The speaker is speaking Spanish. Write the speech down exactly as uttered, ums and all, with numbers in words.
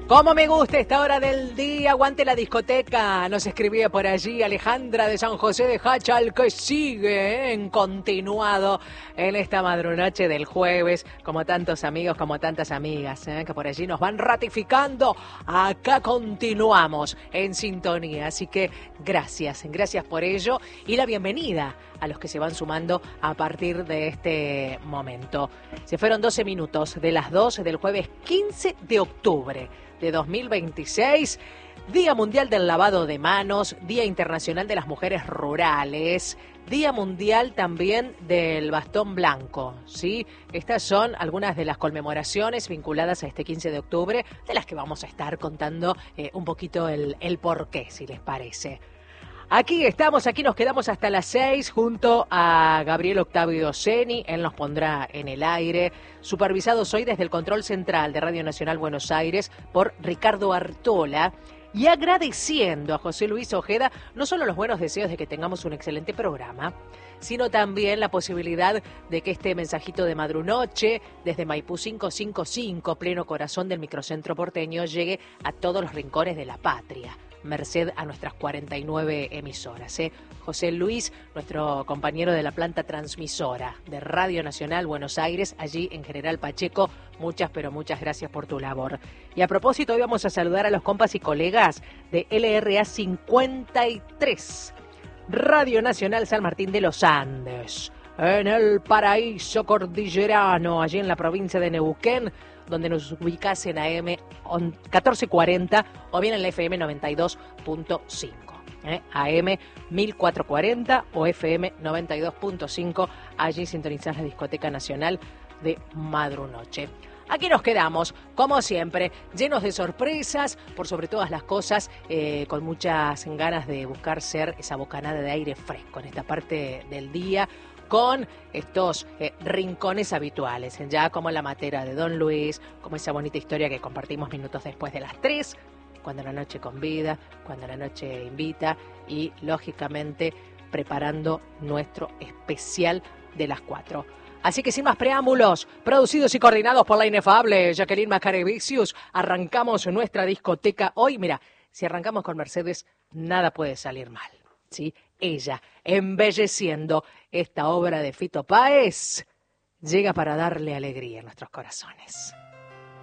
Como me gusta esta hora del día, aguante la discoteca. Nos escribía por allí Alejandra de San José de Hachal, que sigue en continuado en esta madrunoche del jueves, como tantos amigos, como tantas amigas, ¿eh? que por allí nos van ratificando. Acá continuamos en sintonía, así que gracias, gracias por ello y la bienvenida a los que se van sumando a partir de este momento. Se fueron doce minutos de las dos del jueves quince de octubre de dos mil veintiséis, Día Mundial del Lavado de Manos, Día Internacional de las Mujeres Rurales, Día Mundial también del Bastón Blanco, ¿sí? Estas son algunas de las conmemoraciones vinculadas a este quince de octubre, de las que vamos a estar contando eh, un poquito el, el porqué, si les parece. Aquí estamos, aquí nos quedamos hasta las seis junto a Gabriel Octavio Ceni, él nos pondrá en el aire, supervisados hoy desde el Control Central de Radio Nacional Buenos Aires por Ricardo Artola, y agradeciendo a José Luis Ojeda no solo los buenos deseos de que tengamos un excelente programa, sino también la posibilidad de que este mensajito de madrunoche desde Maipú quinientos cincuenta y cinco, pleno corazón del microcentro porteño, llegue a todos los rincones de la patria, merced a nuestras cuarenta y nueve emisoras. ¿eh? José Luis, nuestro compañero de la planta transmisora de Radio Nacional Buenos Aires, allí en General Pacheco, muchas pero muchas gracias por tu labor. Y a propósito, hoy vamos a saludar a los compas y colegas de L R A cincuenta y tres, Radio Nacional San Martín de los Andes, en el paraíso cordillerano, allí en la provincia de Neuquén, donde nos ubicás en A M catorce cuarenta o bien en la F M noventa y dos punto cinco. ¿eh? A M mil cuatrocientos cuarenta o F M noventa y dos punto cinco, allí sintonizás la Discoteca Nacional de Madrunoche. Aquí nos quedamos, como siempre, llenos de sorpresas, por sobre todas las cosas, eh, con muchas ganas de buscar ser esa bocanada de aire fresco en esta parte del día, con estos eh, rincones habituales, ya como la matera de Don Luis, como esa bonita historia que compartimos minutos después de las tres, cuando la noche convida, cuando la noche invita y, lógicamente, preparando nuestro especial de las cuatro. Así que sin más preámbulos, producidos y coordinados por la inefable Jacqueline Macarevicius, arrancamos nuestra discoteca. Hoy, mira, si arrancamos con Mercedes, nada puede salir mal, ¿sí? Ella, embelleciendo esta obra de Fito Páez, llega para darle alegría a nuestros corazones.